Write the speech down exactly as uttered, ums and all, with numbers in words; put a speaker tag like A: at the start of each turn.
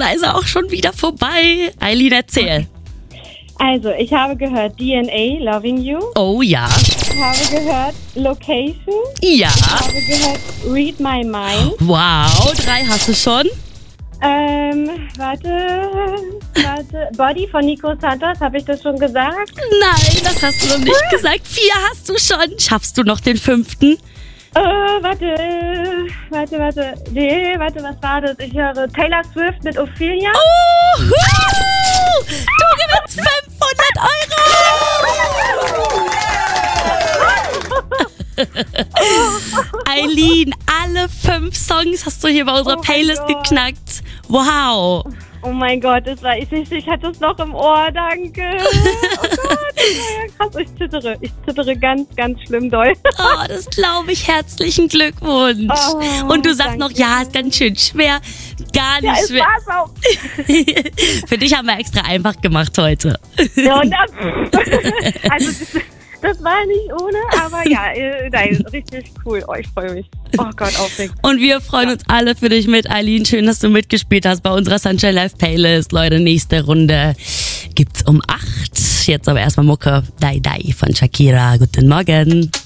A: oder ist er auch schon wieder vorbei? Eileen, erzähl.
B: Also, ich habe gehört D N A, Loving You.
A: Oh ja.
B: Ich habe gehört Location.
A: Ja.
B: Ich habe gehört Read My Mind.
A: Wow, drei hast du schon.
B: Ähm, warte, warte. Body von Nico Santos, habe ich das schon gesagt?
A: Nein, das hast du noch nicht gesagt. Vier hast du schon. Schaffst du noch den fünften?
B: Äh, warte, warte, warte. Nee, warte, was war das? Ich höre Taylor Swift mit Ophelia.
A: Oh, du gewinnst fünfhundert Euro. Eileen, alle fünf Songs hast du hier bei unserer
B: Oh
A: Playlist
B: mein Gott.
A: geknackt. Wow.
B: Oh mein Gott, das war ich nicht. Ich hatte es noch im Ohr, danke. Oh Gott, das war ja krass. Ich zittere. Ich zittere ganz, ganz schlimm doll.
A: Oh, das glaube ich. Herzlichen Glückwunsch.
B: Oh,
A: Und du sagst noch,
B: danke.
A: ja, ist ganz schön schwer. Gar nicht
B: Ja, es
A: schwer.
B: war's auch.
A: Für dich haben wir extra einfach gemacht heute.
B: Ja, und das, also das, das war nicht ohne, aber ja, äh, nein, richtig cool. Oh, ich freue mich. Oh Gott, aufregend.
A: Und wir freuen uns alle für dich mit, Eileen. Schön, dass du mitgespielt hast bei unserer Sunshine Live Playlist. Leute, nächste Runde gibt's um acht. Jetzt aber erstmal Mucke. Dai Dai von Shakira. Guten Morgen.